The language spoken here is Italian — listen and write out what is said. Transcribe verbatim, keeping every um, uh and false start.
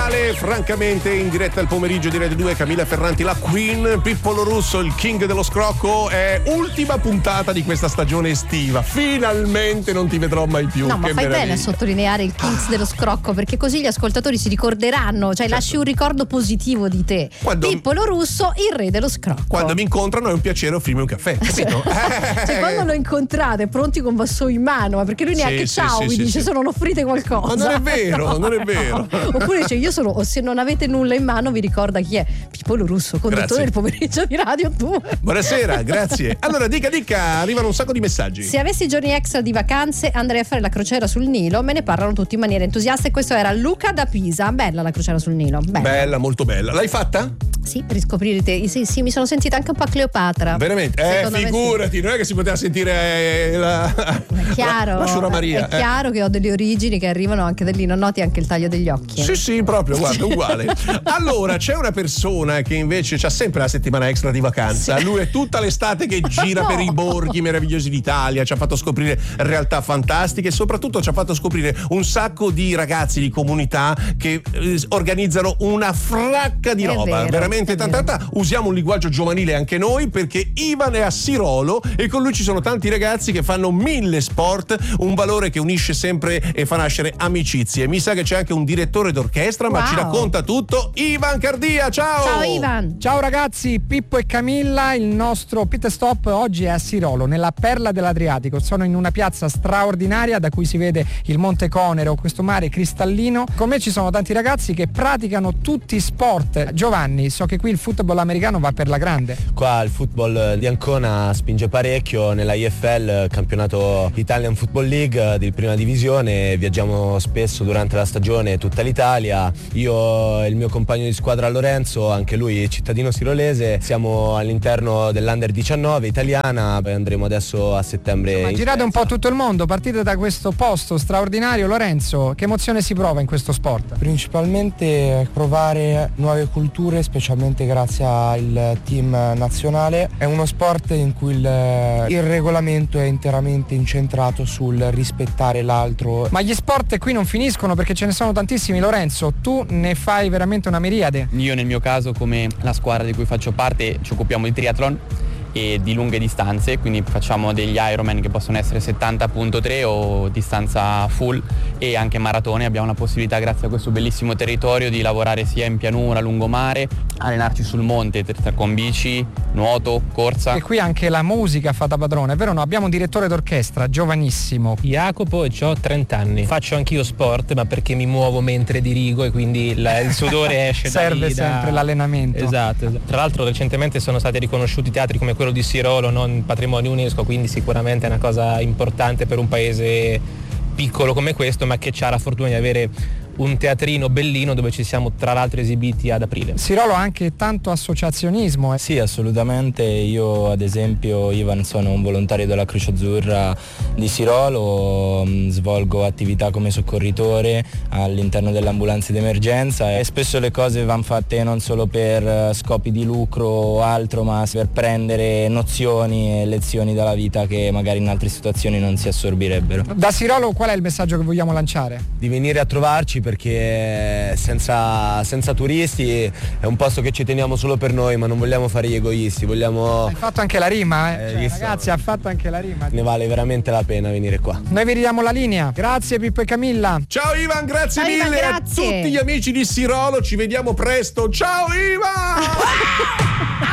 musicale, francamente in diretta al pomeriggio di Rete due, Camilla Ferranti, la Queen, Pippo Lorusso, il king dello scrocco. È ultima puntata di questa stagione estiva. Finalmente non ti vedrò mai più. No, ma che fai meraviglia. bene a sottolineare il king dello scrocco, perché così gli ascoltatori si ricorderanno, cioè certo. Lasci un ricordo positivo di te. Quando... Pippo Lorusso, il re dello scrocco. Quando mi incontrano è un piacere offrirmi un caffè, capito? Cioè, quando lo incontrate pronti con vassoio in mano, ma perché lui neanche sì, ciao sì, vi sì, dice sì. se non offrite qualcosa. Ma non è vero, no. non è vero. Oppure dice io sono, o se non avete nulla in mano vi ricorda chi è. Pippo Lorusso, conduttore Grazie. del pomeriggio di Radio due. Buonasera, grazie. Allora dica dica, arrivano un sacco di messaggi. Se avessi giorni extra di vacanze andrei a fare la crociera sul Nilo, me ne parlano tutti in maniera entusiasta, e questo era Luca da Pisa. Bella la crociera sul Nilo, bella, bella molto bella. L'hai fatta? Sì, per riscoprire te. Sì, sì, mi sono sentita anche un po' Cleopatra. Veramente? Eh, figurati, sì. Non è che si poteva sentire eh, la È chiaro, la Sciura Maria. È chiaro eh. che ho delle origini che arrivano anche da lì, non noti anche il taglio degli occhi? Sì, sì, proprio, guarda, uguale. Allora, c'è una persona che invece c'ha sempre la settimana extra di vacanza. Sì. Lui è tutta l'estate che gira no. per i borghi meravigliosi d'Italia, ci ha fatto scoprire realtà fantastiche e soprattutto ci ha fatto scoprire un sacco di ragazzi di comunità che eh, organizzano una fracca di è roba, vero, veramente tanta, tanta. Usiamo un linguaggio giovanile anche noi, perché Ivan è a Sirolo e con lui ci sono tanti ragazzi che fanno mille sport, un valore che unisce sempre e fa nascere amicizie. Mi sa che c'è anche un direttore d'orchestra, wow. ma ci racconta tutto Ivan Cardia. Ciao! Ciao Ivan! Ciao ragazzi, Pippo e Camilla, il nostro pit stop oggi è a Sirolo, nella perla dell'Adriatico. Sono in una piazza straordinaria da cui si vede il Monte Conero, questo mare cristallino. Con me ci sono tanti ragazzi che praticano tutti i sport. Giovanni, so che qui il football americano va per la grande. Qua il football di Ancona spinge parecchio, nella I F L, campionato Italian Football League di prima divisione, viaggiamo spesso durante la stagione tutta l'Italia. Io e il mio compagno di squadra Lorenzo, anche lui cittadino sirolese, siamo all'interno dell'Under diciannove italiana, poi andremo adesso a settembre. Ma girate un po' tutto il mondo, partite da questo posto straordinario. Lorenzo, che emozione si prova in questo sport? Principalmente provare nuove culture, specialmente grazie al team nazionale. È uno sport in cui il, il regolamento è interamente incentrato sul rispettare l'altro. Ma gli sport qui non finiscono, perché ce ne sono tantissimi. Lorenzo, tu ne fai veramente una miriade. Io nel mio caso, come la squadra di cui faccio parte, ci occupiamo di triathlon e di lunghe distanze, quindi facciamo degli Ironman che possono essere settanta virgola tre o distanza full, e anche maratone. Abbiamo la possibilità, grazie a questo bellissimo territorio, di lavorare sia in pianura, lungomare, allenarci sul monte con bici, nuoto, corsa. E qui anche la musica fa da padrone, è vero o no? Abbiamo un direttore d'orchestra giovanissimo, Jacopo, e ho trenta anni. Faccio anch'io sport, ma perché mi muovo mentre dirigo e quindi la, il sudore esce da serve lì, sempre da... l'allenamento. Esatto, esatto. Tra l'altro recentemente sono stati riconosciuti teatri come quello di Sirolo, non patrimonio UNESCO, quindi sicuramente è una cosa importante per un paese piccolo come questo, ma che ha la fortuna di avere un teatrino bellino dove ci siamo tra l'altro esibiti ad aprile. Sirolo ha anche tanto associazionismo. Eh. Sì, assolutamente. Io ad esempio, Ivan, sono un volontario della Croce Azzurra di Sirolo, mh, svolgo attività come soccorritore all'interno delle ambulanze d'emergenza e spesso le cose vanno fatte non solo per scopi di lucro o altro, ma per prendere nozioni e lezioni dalla vita che magari in altre situazioni non si assorbirebbero. Da Sirolo qual è il messaggio che vogliamo lanciare? Di venire a trovarci, perché senza, senza turisti è un posto che ci teniamo solo per noi, ma non vogliamo fare gli egoisti, vogliamo... Hai fatto anche la rima, eh? eh Cioè, ragazzi, ha fatto anche la rima. Ne vale veramente la pena venire qua. Noi vi ridiamo la linea. Grazie Pippo e Camilla. Ciao Ivan, grazie Ciao, mille Ivan, grazie. a tutti gli amici di Sirolo, ci vediamo presto. Ciao Ivan!